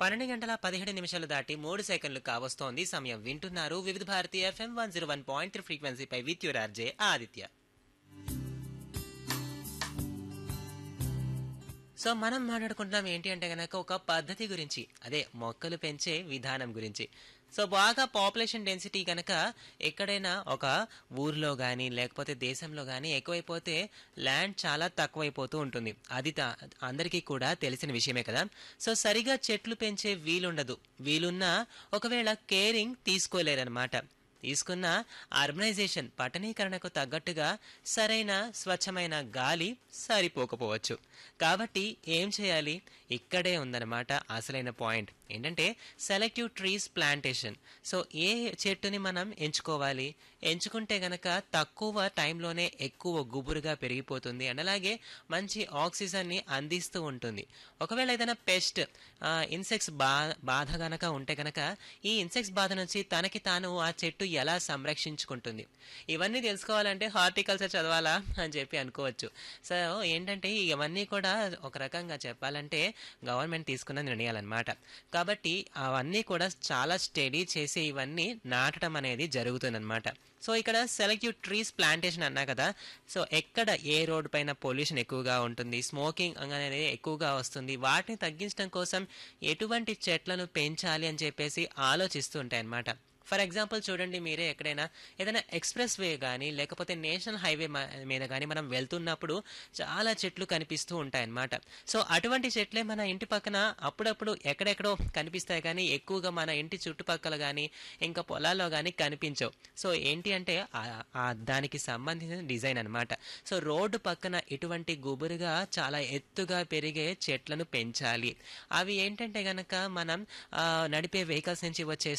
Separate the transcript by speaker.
Speaker 1: 12 గంటల 17 నిమిషాలు దాటి 3 సెకండ్లు కావస్తోంది. సమయం వింటున్నారు వివిధ Bharati FM 101.3 ఫ్రీక్వెన్సీపై with your RJ Aditya. So మనం మాట్లాడుకుంటున్నాం ఏంటి అంటే గనక ఒక పద్ధతి గురించి, అదే మొక్కలు పెంచే విధానం గురించి. సో బాగా పాపులేషన్ డెన్సిటీ గనక ఎక్కడైనా ఒక ఊర్లో కానీ లేకపోతే దేశంలో కానీ ఎక్కువైపోతే ల్యాండ్ చాలా తక్కువైపోతూ ఉంటుంది. అది అందరికీ కూడా తెలిసిన విషయమే కదా. సో సరిగా చెట్లు పెంచే వీలుండదు. వీలున్నా ఒకవేళ కేరింగ్ తీసుకోలేరనమాట. తీసుకున్న అర్బనైజేషన్ పట్టణీకరణకు తగ్గట్టుగా సరైన స్వచ్ఛమైన గాలి సరిపోకపోవచ్చు. కాబట్టి ఏం చేయాలి? ఇక్కడే ఉందన్నమాట అసలైన పాయింట్. ఏంటంటే సెలెక్టివ్ ట్రీస్ ప్లాంటేషన్. సో ఏ చెట్టుని మనం ఎంచుకోవాలి? ఎంచుకుంటే గనక తక్కువ టైంలోనే ఎక్కువ గుబురుగా పెరిగిపోతుంది అండ్ అలాగే మంచి ఆక్సిజన్ని అందిస్తూ ఉంటుంది. ఒకవేళ ఏదైనా పెస్ట్ ఇన్సెక్ట్స్ బాధ గనక ఉంటే గనక ఈ ఇన్సెక్ట్స్ బాధ నుంచి తనకి తాను ఆ చెట్టు ఎలా సంరక్షించుకుంటుంది, ఇవన్నీ తెలుసుకోవాలంటే హార్టికల్చర్ చదవాలా అని చెప్పి అనుకోవచ్చు. సో ఏంటంటే ఇవన్నీ కూడా ఒక రకంగా చెప్పాలంటే గవర్నమెంట్ తీసుకున్న నిర్ణయాలన్నమాట. కాబట్టి అవన్నీ కూడా చాలా స్టడీ చేసి ఇవన్నీ నాటడం అనేది జరుగుతుందన్నమాట. సో ఇక్కడ సెలెక్టివ్ ట్రీస్ ప్లాంటేషన్ అన్నా కదా. సో ఎక్కడ ఏ రోడ్ పైన పొల్యూషన్ ఎక్కువగా ఉంటుంది, స్మోకింగ్ అనేది ఎక్కువగా వస్తుంది, వాటిని తగ్గించడం కోసం ఎటువంటి చెట్లను పెంచాలి అని చెప్పేసి ఆలోచిస్తూ ఉంటాయి అన్నమాట. ఫర్ ఎగ్జాంపుల్ చూడండి, మీరే ఎక్కడైనా ఏదైనా ఎక్స్ప్రెస్ వే కానీ లేకపోతే నేషనల్ హైవే మీద కానీ మనం వెళ్తున్నప్పుడు చాలా చెట్లు కనిపిస్తూ ఉంటాయన్నమాట. సో అటువంటి చెట్లే మన ఇంటి పక్కన అప్పుడప్పుడు ఎక్కడెక్కడో కనిపిస్తాయి కానీ ఎక్కువగా మన ఇంటి చుట్టుపక్కల కానీ ఇంకా పొలాల్లో కానీ కనిపించవు. సో ఏంటి అంటే దానికి సంబంధించిన డిజైన్ అనమాట. సో రోడ్డు పక్కన ఇటువంటి గుబురుగా చాలా ఎత్తుగా పెరిగే చెట్లను పెంచాలి. అవి ఏంటంటే గనక మనం నడిపే వెహికల్స్ నుంచి వచ్చే